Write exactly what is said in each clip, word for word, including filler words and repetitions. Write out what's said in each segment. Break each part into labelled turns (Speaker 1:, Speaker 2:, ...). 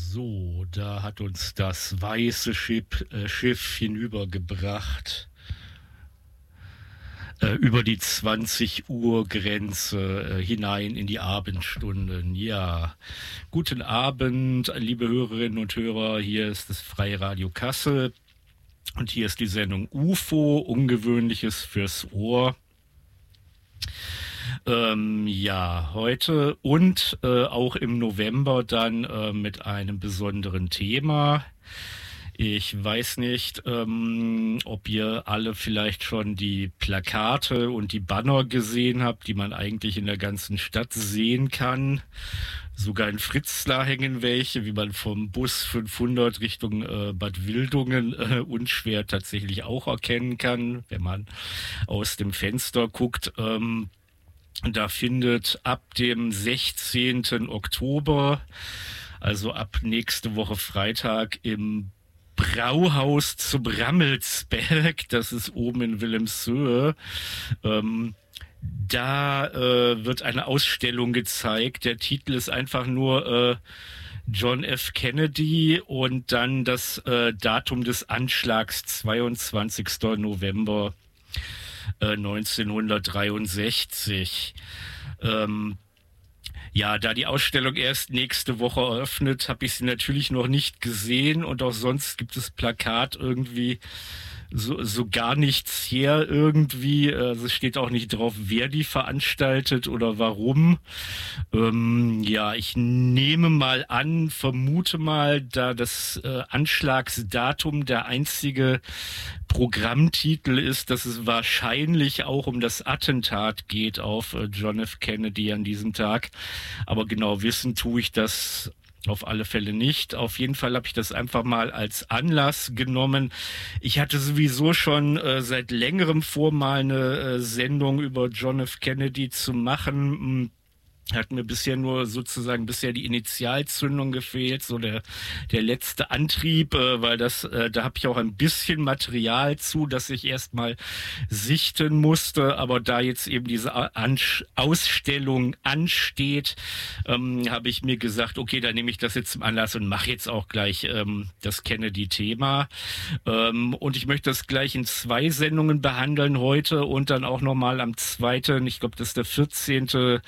Speaker 1: So, da hat uns das weiße Schiff, äh, Schiff hinübergebracht, äh, über die zwanzig Uhr Grenze äh, hinein in die Abendstunden. Ja, guten Abend, liebe Hörerinnen und Hörer, hier ist das Freie Radio Kassel und hier ist die Sendung U F O, Ungewöhnliches fürs Ohr. Ähm, ja, heute und äh, auch im November dann äh, mit einem besonderen Thema. Ich weiß nicht, ähm, ob ihr alle vielleicht schon die Plakate und die Banner gesehen habt, die man eigentlich in der ganzen Stadt sehen kann. Sogar in Fritzlar hängen welche, wie man vom Bus fünfhundert Richtung äh, Bad Wildungen äh, unschwer tatsächlich auch erkennen kann, wenn man aus dem Fenster guckt. Ähm, Da findet ab dem sechzehnten Oktober, also ab nächste Woche Freitag, im Brauhaus zu Brammelsberg, das ist oben in Wilhelmshöhe, ähm, da äh, wird eine Ausstellung gezeigt. Der Titel ist einfach nur äh, John F. Kennedy und dann das äh, Datum des Anschlags, zweiundzwanzigsten November neunzehnhundertdreiundsechzig. Ähm, ja, da die Ausstellung erst nächste Woche eröffnet, habe ich sie natürlich noch nicht gesehen und auch sonst gibt es Plakat irgendwie so, so gar nichts her irgendwie. Also es steht auch nicht drauf, wer die veranstaltet oder warum. Ähm, ja, ich nehme mal an, vermute mal, da das äh, Anschlagsdatum der einzige Programmtitel ist, dass es wahrscheinlich auch um das Attentat geht auf äh, John F. Kennedy an diesem Tag. Aber genau wissen tue ich das auf alle Fälle nicht. Auf jeden Fall habe ich das einfach mal als Anlass genommen. Ich hatte sowieso schon äh, seit längerem vor, mal eine äh, Sendung über John F. Kennedy zu machen. Hat mir bisher nur sozusagen bisher die Initialzündung gefehlt, so der der letzte Antrieb, äh, weil das äh, da habe ich auch ein bisschen Material zu, das ich erstmal sichten musste, aber da jetzt eben diese Ansch- Ausstellung ansteht, ähm, habe ich mir gesagt, okay, dann nehme ich das jetzt zum Anlass und mache jetzt auch gleich ähm, das Kennedy-Thema. Ähm, und ich möchte das gleich in zwei Sendungen behandeln heute und dann auch nochmal am zweiten, ich glaube, das ist der vierzehnten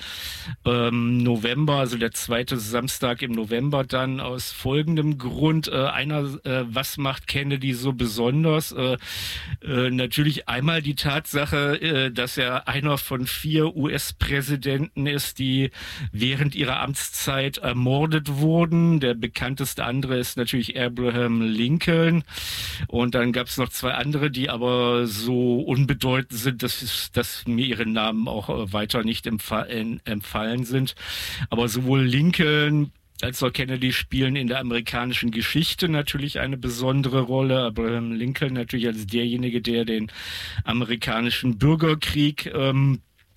Speaker 1: November, also der zweite Samstag im November, dann aus folgendem Grund. Äh, einer, äh, was macht Kennedy so besonders? Äh, äh, natürlich einmal die Tatsache, äh, dass er einer von vier U S-Präsidenten ist, die während ihrer Amtszeit ermordet wurden. Der bekannteste andere ist natürlich Abraham Lincoln. Und dann gab es noch zwei andere, die aber so unbedeutend sind, dass, dass mir ihre Namen auch äh, weiter nicht empfa- empfallen sind. Aber sowohl Lincoln als auch Kennedy spielen in der amerikanischen Geschichte natürlich eine besondere Rolle. Abraham Lincoln natürlich als derjenige, der den amerikanischen Bürgerkrieg ähm,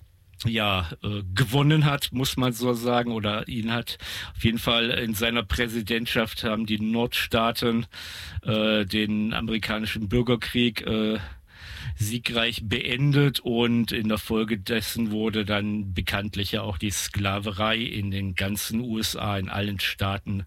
Speaker 1: ja, äh, gewonnen hat, muss man so sagen, oder ihn hat auf jeden Fall in seiner Präsidentschaft haben die Nordstaaten äh, den amerikanischen Bürgerkrieg äh, siegreich beendet und in der Folge dessen wurde dann bekanntlich ja auch die Sklaverei in den ganzen U S A, in allen Staaten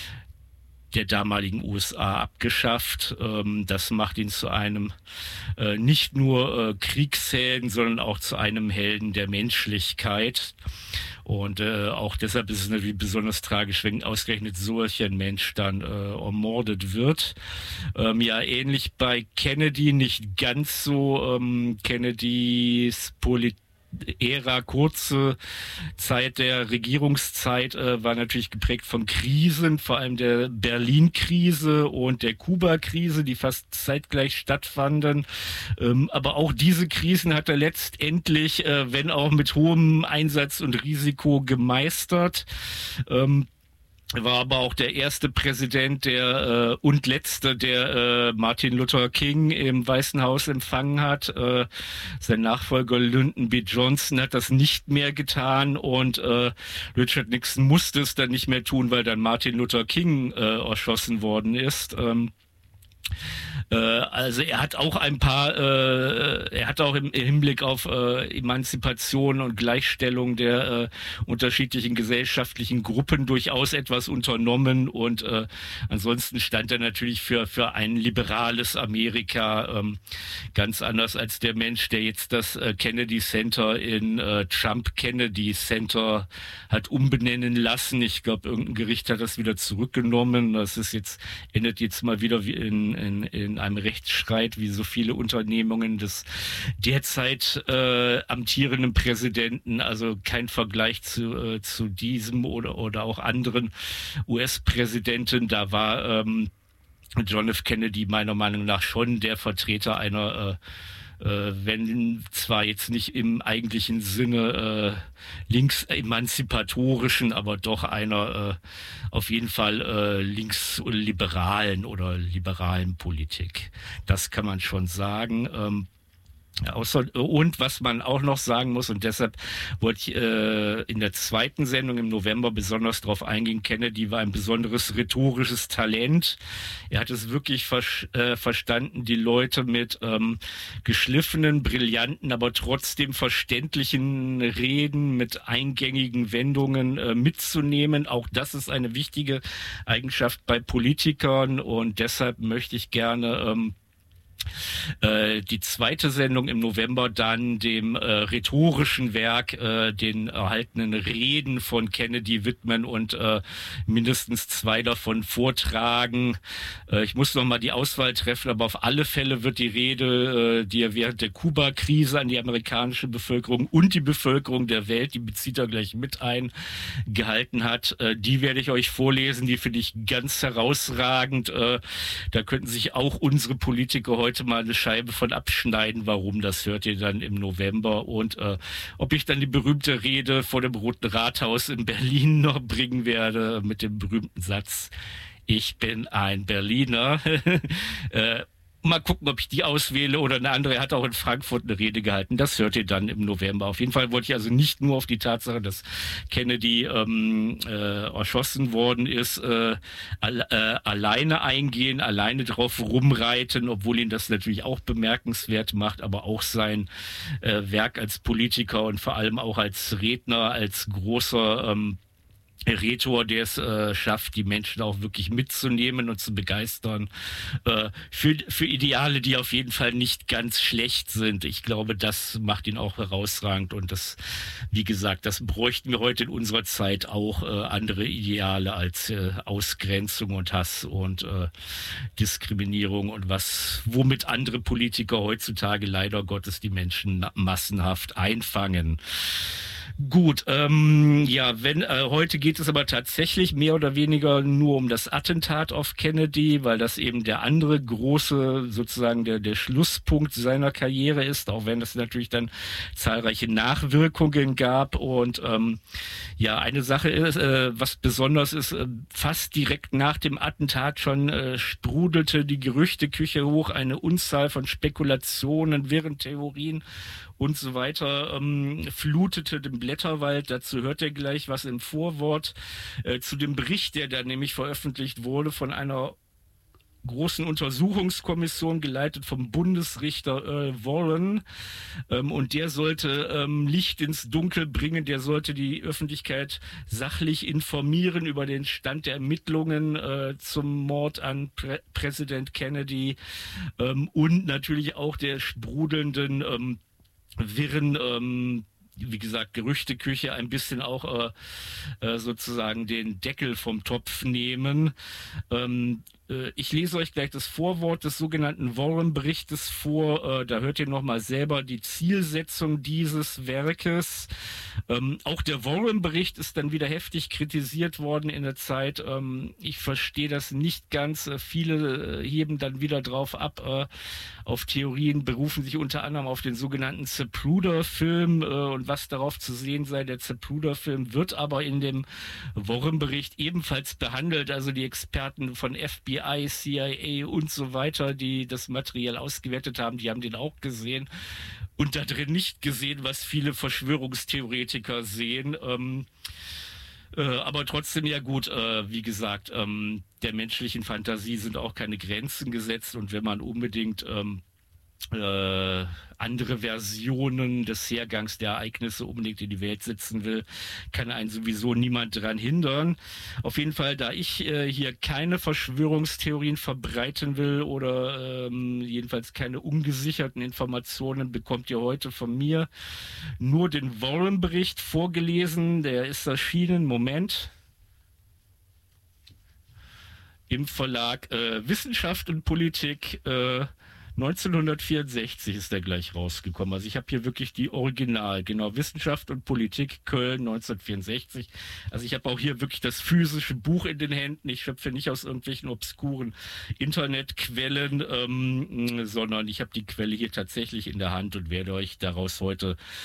Speaker 1: der damaligen U S A abgeschafft. Ähm, das macht ihn zu einem äh, nicht nur äh, Kriegshelden, sondern auch zu einem Helden der Menschlichkeit. Und äh, auch deshalb ist es natürlich besonders tragisch, wenn ausgerechnet solch ein Mensch dann äh, ermordet wird. Ähm, ja, ähnlich bei Kennedy, nicht ganz so. Ähm, Kennedys Politik Ära, kurze Zeit der Regierungszeit äh, war natürlich geprägt von Krisen, vor allem der Berlin-Krise und der Kuba-Krise, die fast zeitgleich stattfanden. Ähm, aber auch diese Krisen hat er letztendlich, äh, wenn auch mit hohem Einsatz und Risiko, gemeistert. Ähm, war aber auch der erste Präsident, der äh, und letzte, der äh, Martin Luther King im Weißen Haus empfangen hat. Äh, sein Nachfolger Lyndon B. Johnson hat das nicht mehr getan und äh, Richard Nixon musste es dann nicht mehr tun, weil dann Martin Luther King äh, erschossen worden ist. Ähm, Äh, also er hat auch ein paar, äh, er hat auch im, im Hinblick auf äh, Emanzipation und Gleichstellung der äh, unterschiedlichen gesellschaftlichen Gruppen durchaus etwas unternommen und äh, ansonsten stand er natürlich für für ein liberales Amerika, ähm, ganz anders als der Mensch, der jetzt das äh, Kennedy Center in äh, Trump Kennedy Center hat umbenennen lassen. Ich glaube, irgendein Gericht hat das wieder zurückgenommen. Das ist jetzt, endet jetzt mal wieder wie in, in, in einem Rechtsstreit, wie so viele Unternehmungen des derzeit äh, amtierenden Präsidenten. Also kein Vergleich zu, äh, zu diesem oder, oder auch anderen U S-Präsidenten. Da war ähm, John F. Kennedy meiner Meinung nach schon der Vertreter einer äh, äh, wenn zwar jetzt nicht im eigentlichen Sinne äh, linksemanzipatorischen, aber doch einer äh, auf jeden Fall äh, linksliberalen oder liberalen Politik. Das kann man schon sagen. Ähm, Außer, und was man auch noch sagen muss, und deshalb wollte ich äh, in der zweiten Sendung im November besonders darauf eingehen, Kennedy war ein besonderes rhetorisches Talent. Er hat es wirklich ver äh, verstanden, die Leute mit ähm, geschliffenen, brillanten, aber trotzdem verständlichen Reden mit eingängigen Wendungen äh, mitzunehmen. Auch das ist eine wichtige Eigenschaft bei Politikern und deshalb möchte ich gerne ähm, Äh, die zweite Sendung im November dann dem äh, rhetorischen Werk, äh, den erhaltenen Reden von Kennedy widmen und äh, mindestens zwei davon vortragen. Äh, ich muss noch mal die Auswahl treffen, aber auf alle Fälle wird die Rede, äh, die er während der Kuba-Krise an die amerikanische Bevölkerung und die Bevölkerung der Welt, die bezieht er gleich mit ein, gehalten hat, äh, die werde ich euch vorlesen. Die finde ich ganz herausragend. Äh, da könnten sich auch unsere Politiker heute mal eine Scheibe von abschneiden. Warum, das hört ihr dann im November. Und äh, ob ich dann die berühmte Rede vor dem Roten Rathaus in Berlin noch bringen werde mit dem berühmten Satz: Ich bin ein Berliner. äh, Mal gucken, ob ich die auswähle oder eine andere. Er hat auch in Frankfurt eine Rede gehalten. Das hört ihr dann im November. Auf jeden Fall wollte ich also nicht nur auf die Tatsache, dass Kennedy ähm, äh, erschossen worden ist, äh, al äh, alleine eingehen, alleine drauf rumreiten, obwohl ihn das natürlich auch bemerkenswert macht, aber auch sein äh, Werk als Politiker und vor allem auch als Redner, als großer ähm, Rhetor, der es äh, schafft, die Menschen auch wirklich mitzunehmen und zu begeistern äh, für, für Ideale, die auf jeden Fall nicht ganz schlecht sind. Ich glaube, das macht ihn auch herausragend und das, wie gesagt, das bräuchten wir heute in unserer Zeit auch, äh, andere Ideale als äh, Ausgrenzung und Hass und äh, Diskriminierung und was, womit andere Politiker heutzutage leider Gottes die Menschen massenhaft einfangen. Gut, ähm, ja, wenn äh, heute geht es aber tatsächlich mehr oder weniger nur um das Attentat auf Kennedy, weil das eben der andere große, sozusagen der, der Schlusspunkt seiner Karriere ist, auch wenn es natürlich dann zahlreiche Nachwirkungen gab. Und ähm, ja, eine Sache ist, äh, was besonders ist, äh, fast direkt nach dem Attentat schon äh, sprudelte die Gerüchteküche hoch, eine Unzahl von Spekulationen, wirren Theorien und so weiter, ähm, flutete den Blätterwald. Dazu hört ihr gleich was im Vorwort äh, zu dem Bericht, der da nämlich veröffentlicht wurde von einer großen Untersuchungskommission, geleitet vom Bundesrichter Earl Warren. Ähm, und der sollte ähm, Licht ins Dunkel bringen, der sollte die Öffentlichkeit sachlich informieren über den Stand der Ermittlungen äh, zum Mord an Prä Präsident Kennedy ähm, und natürlich auch der sprudelnden ähm, wirren, ähm, wie gesagt, Gerüchteküche ein bisschen auch äh, äh, sozusagen den Deckel vom Topf nehmen. Ähm, äh, ich lese euch gleich das Vorwort des sogenannten Warren-Berichtes vor. Äh, da hört ihr nochmal selber die Zielsetzung dieses Werkes. Ähm, auch der Warren-Bericht ist dann wieder heftig kritisiert worden in der Zeit. Ähm, ich verstehe das nicht ganz. Äh, viele äh, heben dann wieder drauf ab, äh, auf Theorien, berufen sich unter anderem auf den sogenannten Zapruder-Film äh, und was darauf zu sehen sei. Der Zapruder-Film wird aber in dem Warren-Bericht ebenfalls behandelt. Also die Experten von F B I, C I A und so weiter, die das Material ausgewertet haben, die haben den auch gesehen und da drin nicht gesehen, was viele Verschwörungstheoretiker sehen. Ähm, Äh, aber trotzdem ja gut, äh, wie gesagt, ähm, der menschlichen Fantasie sind auch keine Grenzen gesetzt und wenn man unbedingt ähm, äh, andere Versionen des Hergangs der Ereignisse unbedingt in die Welt setzen will, kann einen sowieso niemand daran hindern. Auf jeden Fall, da ich äh, hier keine Verschwörungstheorien verbreiten will oder ähm, jedenfalls keine ungesicherten Informationen, bekommt ihr heute von mir nur den Warren-Bericht vorgelesen. Der ist erschienen, Moment, im Verlag äh, Wissenschaft und Politik äh, neunzehnhundertvierundsechzig ist der gleich rausgekommen. Also ich habe hier wirklich die Original, genau, Wissenschaft und Politik, Köln neunzehnhundertvierundsechzig. Also ich habe auch hier wirklich das physische Buch in den Händen. Ich schöpfe nicht aus irgendwelchen obskuren Internetquellen, ähm, sondern ich habe die Quelle hier tatsächlich in der Hand und werde euch daraus heute